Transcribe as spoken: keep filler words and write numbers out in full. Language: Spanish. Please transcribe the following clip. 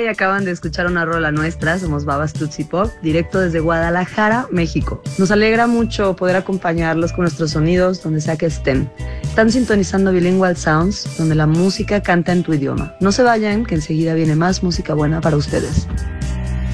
acaban de escuchar una rola nuestra, somos Babas Tutsi Pop, directo desde Guadalajara, México. Nos alegra mucho poder acompañarlos con nuestros sonidos donde sea que estén. Están sintonizando Bilingual Sounds, donde la música canta en tu idioma. No se vayan, que enseguida viene más música buena para ustedes.